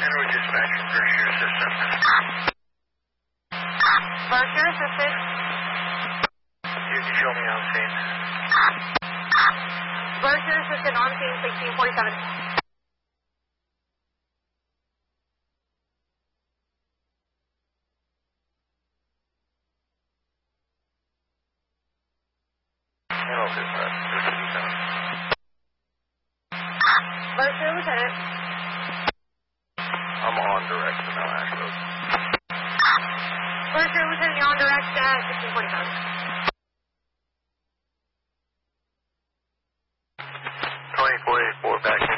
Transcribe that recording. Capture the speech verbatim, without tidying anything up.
Android dispatch from First Year Assistant. First Year Assistant. You can show me on scene. First Year Assistant on scene, sixteen forty-seven. Hello, dispatch. First Lieutenant. First Year Lieutenant. I'm on direct to Mount Ash Road. First Year Lieutenant, you're on direct at sixteen forty-seven. twenty-four eighty-four back in.